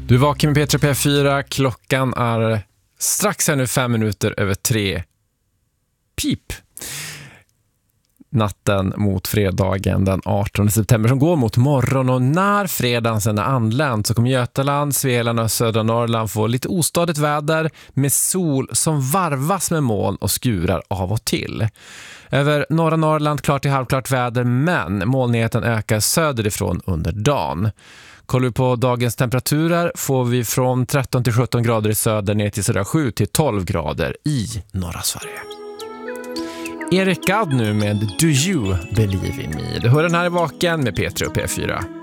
Du är vaken med P3 P4. Klockan är strax här nu 5 minuter över 3. Pip. Natten mot fredagen den 18 september som går mot morgon, och när fredagen sedan är anlänt så kommer Götaland, Svealand och södra Norrland få lite ostadigt väder med sol som varvas med moln och skurar av och till. Över norra Norrland klart till halvklart väder, men molnigheten ökar söderifrån under dagen. Kollar vi på dagens temperaturer får vi från 13 till 17 grader i söder ner till sådär 7 till 12 grader i norra Sverige. Erik Gadd nu med Do You Believe In Me. Du hör den här i Vaken med P3 och P4.